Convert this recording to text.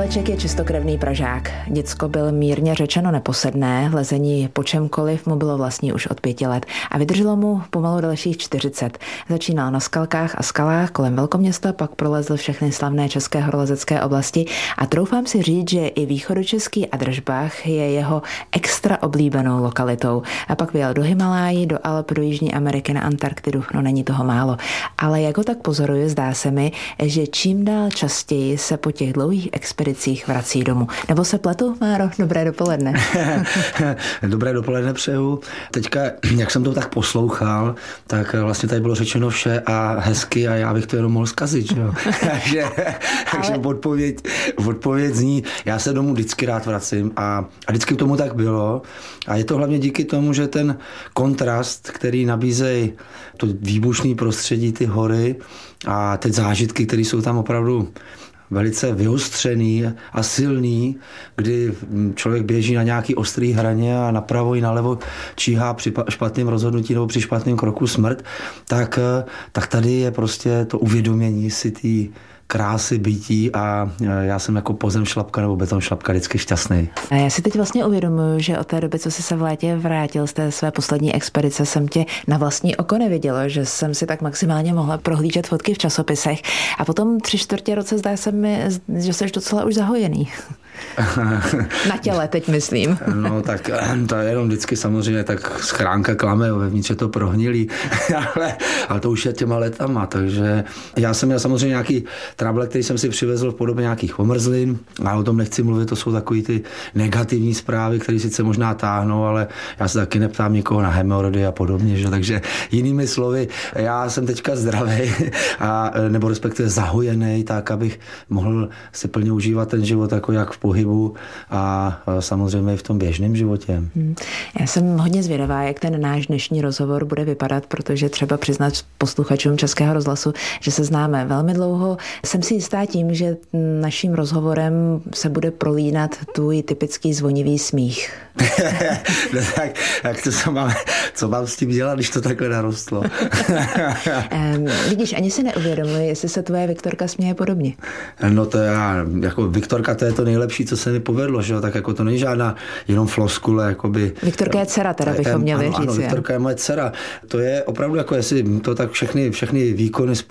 Vlček je čistokrevný Pražák. Děcko byl mírně řečeno neposedné, lezení po čemkoliv mu bylo vlastní už od 5 let a vydrželo mu pomalu dalších 40. Začínal na skalkách a skalách kolem velkoměsta, pak prolezl všechny slavné české horolezecké oblasti a troufám si říct, že i východočeský Adržbach je jeho extra oblíbenou lokalitou. A pak vyjel do Himaláji, do Alp, do Jižní Ameriky, na Antarktidu, no není toho málo. Ale jak ho tak pozoruju, zdá se mi, že čím dál častěji se po těch dlouhých expedicích vrací domů. Nebo se pletu, Máro? Dobré dopoledne. Dobré dopoledne přeju. Teďka, jak jsem to tak poslouchal, tak vlastně tady bylo řečeno vše a hezky a já bych to jenom mohl zkazit. Jo? Takže odpověď zní, já se domů vždycky rád vracím a vždycky tomu tak bylo. A je to hlavně díky tomu, že ten kontrast, který nabízejí to výbušné prostředí, ty hory a ty zážitky, které jsou tam opravdu velice vyostřený a silný, kdy člověk běží na nějaký ostrý hraně a napravo i nalevo číhá při špatném rozhodnutí nebo při špatném kroku smrt, tak tady je prostě to uvědomění si té krásy bytí a já jsem jako pozemšlapka nebo betonšlapka vždycky šťastný. A já si teď vlastně uvědomuji, že od té doby, co jsi se v létě vrátil z té své poslední expedice, jsem tě na vlastní oko neviděla, že jsem si tak maximálně mohla prohlížet fotky v časopisech a potom 3/4 roce zdá se mi, že jsi docela už zahojený. Na těle teď myslím. No tak to je jenom vždycky samozřejmě tak schránka klame, vevnitř je to prohnilý, ale to už je těma letama, takže já jsem měl samozřejmě nějaký trable, který jsem si přivezl v podobě nějakých omrzlin, ale o tom nechci mluvit, to jsou takový ty negativní zprávy, které sice možná táhnou, ale já se taky neptám nikoho na hemoroidy a podobně, že? Takže jinými slovy, já jsem teďka zdravý nebo respektive zahojený, tak abych mohl si plně užívat ten život jako jak v pohybu a samozřejmě i v tom běžném životě. Já jsem hodně zvědavá, jak ten náš dnešní rozhovor bude vypadat, protože třeba přiznat posluchačům Českého rozhlasu, že se známe velmi dlouho. Jsem si jistá tím, že naším rozhovorem se bude prolínat tvůj typický zvonivý smích. No tak to co mám s tím dělat, když to takhle narostlo? Vidíš, ani si neuvědomuji, jestli se tvoje Viktorka směje podobně. No to jako Viktorka, to je to nejlepší, co se mi povedlo, že jo? Tak jako to není žádná jenom floskule, jakoby. Viktorka je dcera, teda bychom měli říct. Ano, Viktorka je moje dcera. To je opravdu jako, jestli to tak všechny výkony